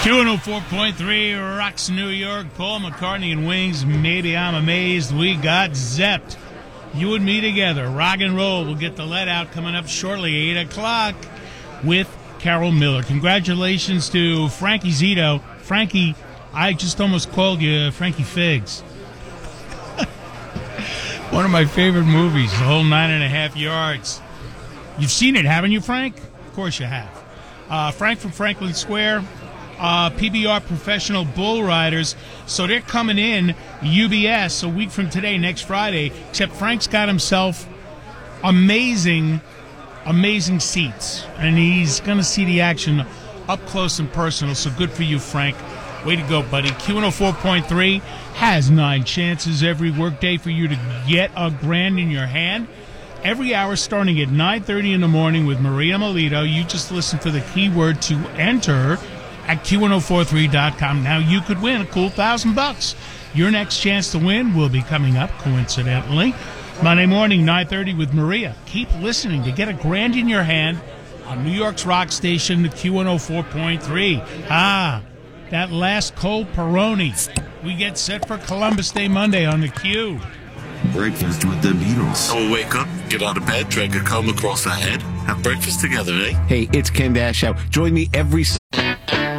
Q104.3 rocks New York. Paul McCartney and Wings. Maybe I'm amazed. We got zepped. You and me together. Rock and roll. We'll get the let out coming up shortly, 8 o'clock, with Carol Miller. Congratulations to Frankie Zito. Frankie, I just almost called you Frankie Figs. One of my favorite movies, the whole 9.5 yards. You've seen it, haven't you, Frank? Of course you have. Frank from Franklin Square. PBR Professional Bull Riders. So they're coming in UBS a week from today, next Friday, except Frank's got himself amazing seats, and he's going to see the action up close and personal, so good for you, Frank. Way to go, buddy. Q104.3 has 9 chances every workday for you to get $1,000 in your hand. Every hour starting at 9:30 in the morning with Maria Melito. You just listen for the keyword to enter at Q1043.com. Now you could win a cool $1,000. Your next chance to win will be coming up, coincidentally, Monday morning, 9:30 with Maria. Keep listening to get $1,000 in your hand on New York's rock station, the Q104.3. That last cold Peroni. We get set for Columbus Day Monday on the Q. Breakfast with the Beatles. I'll wake up, get out of bed, drag a comb across the head, have breakfast together, eh? Hey, it's Ken Dashow. Join me every